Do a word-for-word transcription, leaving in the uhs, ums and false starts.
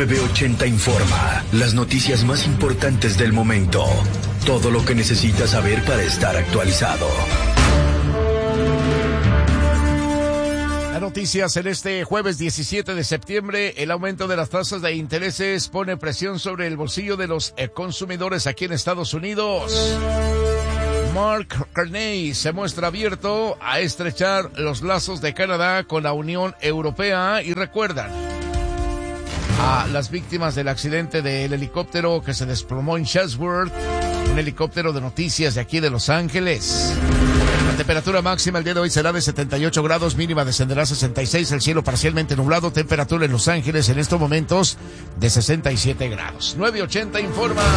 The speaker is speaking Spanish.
novecientos ochenta informa. Las noticias más importantes del momento. Todo lo que necesitas saber para estar actualizado. Las noticias en este jueves diecisiete de septiembre. El aumento de las tasas de intereses pone presión sobre el bolsillo de los consumidores aquí en Estados Unidos. Mark Carney se muestra abierto a estrechar los lazos de Canadá con la Unión Europea y recuerdan a las víctimas del accidente del helicóptero que se desplomó en Chatsworth, un helicóptero de noticias de aquí de Los Ángeles. La temperatura máxima el día de hoy será de setenta y ocho grados, mínima descenderá a sesenta y seis, el cielo parcialmente nublado, temperatura en Los Ángeles en estos momentos de sesenta y siete grados. nueve ochenta informa.